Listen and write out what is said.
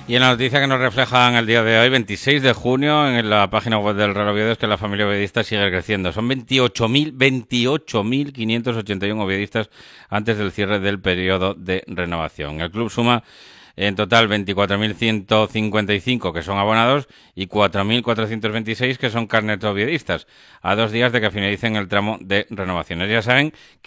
Y en la noticia que nos reflejan el día de hoy, 26 de junio, en la página web del Real Oviedo, es que la familia oviedista sigue creciendo. Son 28.581 oviedistas antes del cierre del periodo de renovación. El club suma en total 24.155 que son abonados y 4.426 que son carnet oviedistas, a 2 días de que finalicen el tramo de renovaciones. Ya saben